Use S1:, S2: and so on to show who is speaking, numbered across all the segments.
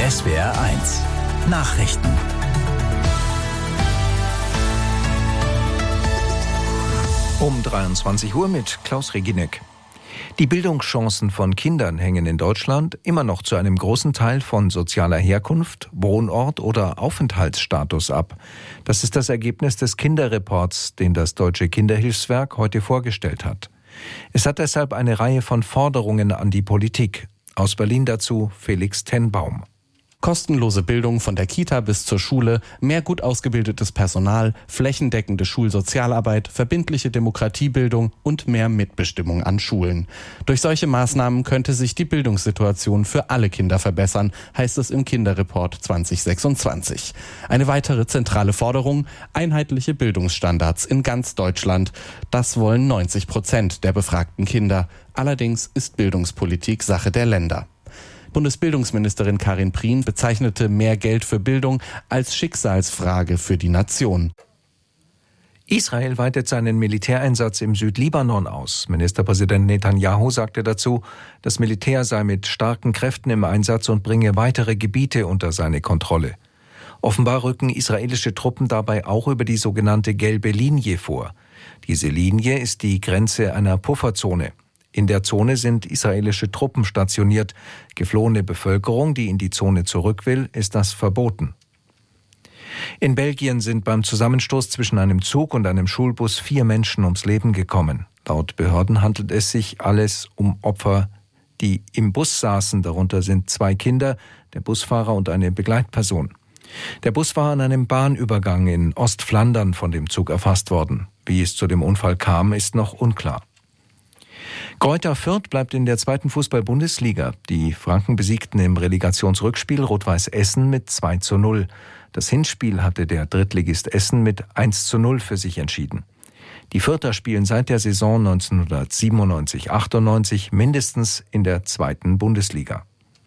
S1: SWR1 Nachrichten.
S2: Um 23 Uhr mit Klaus Reginek. Die Bildungschancen von Kindern hängen in Deutschland immer noch zu einem großen Teil von sozialer Herkunft, Wohnort oder Aufenthaltsstatus ab. Das ist das Ergebnis des Kinderreports, den das Deutsche Kinderhilfswerk heute vorgestellt hat. Es hat deshalb eine Reihe von Forderungen an die Politik. Aus Berlin dazu Felix Tenbaum.
S3: Kostenlose Bildung von der Kita bis zur Schule, mehr gut ausgebildetes Personal, flächendeckende Schulsozialarbeit, verbindliche Demokratiebildung und mehr Mitbestimmung an Schulen. Durch solche Maßnahmen könnte sich die Bildungssituation für alle Kinder verbessern, heißt es im Kinderreport 2026. Eine weitere zentrale Forderung: einheitliche Bildungsstandards in ganz Deutschland. Das wollen 90% der befragten Kinder. Allerdings ist Bildungspolitik Sache der Länder. Bundesbildungsministerin Karin Prien bezeichnete mehr Geld für Bildung als Schicksalsfrage für die Nation.
S2: Israel weitet seinen Militäreinsatz im Südlibanon aus. Ministerpräsident Netanyahu sagte dazu, das Militär sei mit starken Kräften im Einsatz und bringe weitere Gebiete unter seine Kontrolle. Offenbar rücken israelische Truppen dabei auch über die sogenannte gelbe Linie vor. Diese Linie ist die Grenze einer Pufferzone. In der Zone sind israelische Truppen stationiert. Geflohene Bevölkerung, die in die Zone zurück will, ist das verboten. In Belgien sind beim Zusammenstoß zwischen einem Zug und einem Schulbus 4 Menschen ums Leben gekommen. Laut Behörden handelt es sich alles um Opfer, die im Bus saßen. Darunter sind 2 Kinder, der Busfahrer und eine Begleitperson. Der Bus war an einem Bahnübergang in Ostflandern von dem Zug erfasst worden. Wie es zu dem Unfall kam, ist noch unklar. Greuther Fürth bleibt in der 2. Fußball-Bundesliga. Die Franken besiegten im Relegationsrückspiel Rot-Weiß Essen mit 2:0. Das Hinspiel hatte der Drittligist Essen mit 1:0 für sich entschieden. Die Fürther spielen seit der Saison 1997/98 mindestens in der 2. Bundesliga.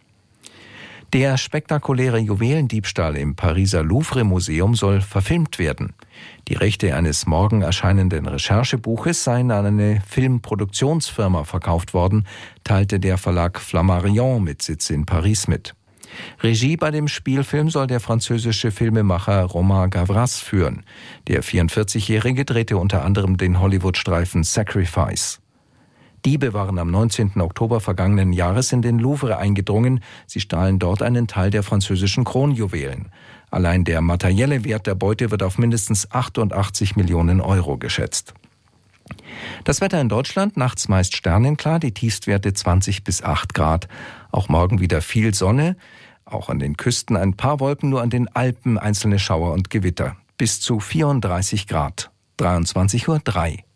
S2: Der spektakuläre Juwelendiebstahl im Pariser Louvre-Museum soll verfilmt werden. Die Rechte eines morgen erscheinenden Recherchebuches seien an eine Filmproduktionsfirma verkauft worden, teilte der Verlag Flammarion mit Sitz in Paris mit. Regie bei dem Spielfilm soll der französische Filmemacher Romain Gavras führen. Der 44-Jährige drehte unter anderem den Hollywood-Streifen Sacrifice. Diebe waren am 19. Oktober vergangenen Jahres in den Louvre eingedrungen. Sie stahlen dort einen Teil der französischen Kronjuwelen. Allein der materielle Wert der Beute wird auf mindestens 88 Millionen Euro geschätzt. Das Wetter in Deutschland, nachts meist sternenklar, die Tiefstwerte 20 bis 8 Grad. Auch morgen wieder viel Sonne, auch an den Küsten ein paar Wolken, nur an den Alpen einzelne Schauer und Gewitter. Bis zu 34 Grad. 23:03 Uhr.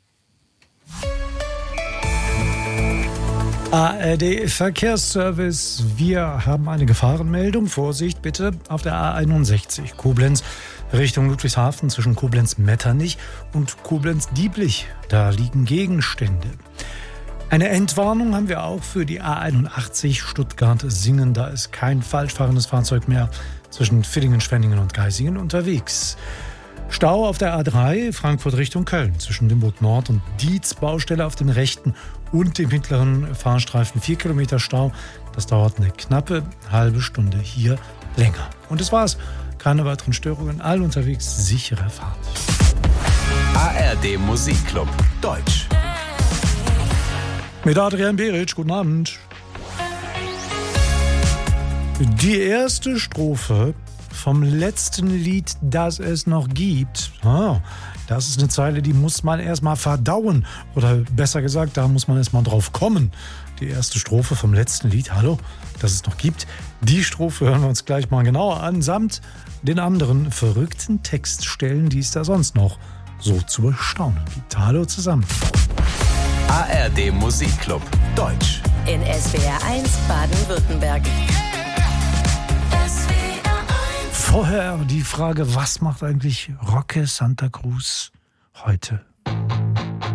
S4: ARD Verkehrsservice. Wir haben eine Gefahrenmeldung. Vorsicht bitte auf der A61 Koblenz Richtung Ludwigshafen zwischen Koblenz-Metternich und Koblenz-Dieblich. Da liegen Gegenstände. Eine Entwarnung haben wir auch für die A81 Stuttgart-Singen. Da ist kein falsch fahrendes Fahrzeug mehr zwischen Villingen, Schwenningen und Geisingen unterwegs. Stau auf der A3 Frankfurt Richtung Köln zwischen Limburg Nord und Dietz. Baustelle auf dem rechten und dem mittleren Fahrstreifen. 4 Kilometer Stau. Das dauert eine knappe halbe Stunde hier länger. Und das war's. Keine weiteren Störungen. All unterwegs sichere Fahrt.
S1: ARD Musikclub Deutsch.
S4: Mit Adrian Beric. Guten Abend. Die erste Strophe vom letzten Lied, das es noch gibt. Das ist eine Zeile, die muss man erstmal verdauen. Oder besser gesagt, da muss man erstmal drauf kommen. Die erste Strophe vom letzten Lied, hallo, das es noch gibt. Die Strophe hören wir uns gleich mal genauer an, samt den anderen verrückten Textstellen, die es da sonst noch so zu bestaunen gibt. Hallo zusammen.
S1: ARD Musikclub Deutsch.
S5: In SWR1 Baden-Württemberg.
S4: Vorher die Frage, was macht eigentlich Roque Santa Cruz heute?